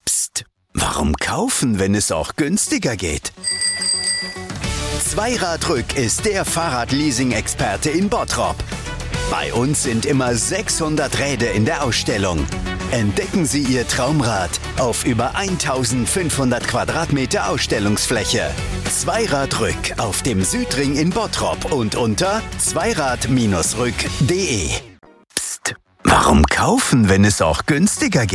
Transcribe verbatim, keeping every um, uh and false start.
Psst, warum kaufen, wenn es auch günstiger geht? Zweiradrück ist der Fahrradleasing-Experte in Bottrop. Bei uns sind immer sechshundert Räder in der Ausstellung. Entdecken Sie Ihr Traumrad auf über eintausendfünfhundert Quadratmeter Ausstellungsfläche. Zweiradrück auf dem Südring in Bottrop und unter zweirad Bindestrich rück punkt de. Psst, warum kaufen, wenn es auch günstiger geht?